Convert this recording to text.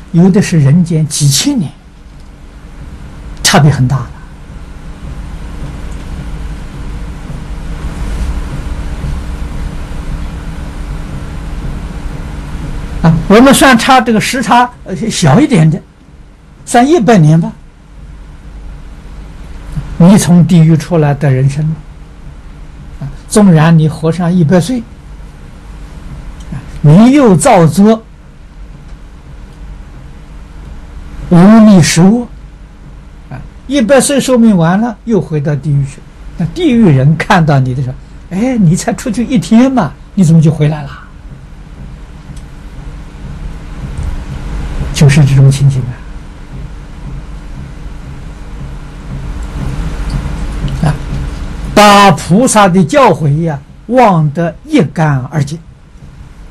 有的是人间几千年，差别很大的。我们算差这个时差小一点的，算100年吧。你从地狱出来的人生，纵然你活上100岁，你又造作无利食恶，100岁寿命完了，又回到地狱去。那地狱人看到你的时候，哎，你才出去1天嘛，你怎么就回来了？就是这种情形把菩萨的教诲忘得一干二净。